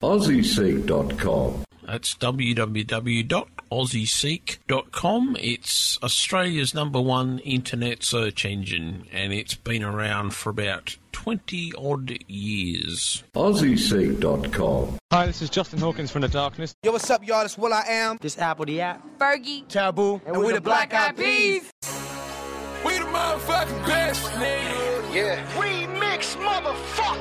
AussieSeek.com. That's www.aussieseek.com. It's Australia's #1 internet search engine, and it's been around for about 20-odd years. AussieSeek.com. Hi, this is Justin Hawkins from The Darkness. Yo, what's up, y'all? It's Will I Am. This Apple the App. Fergie. Taboo. And we the Black Eyed Peas. We the motherfucking best, nigga. Yeah. Remix, motherfucker.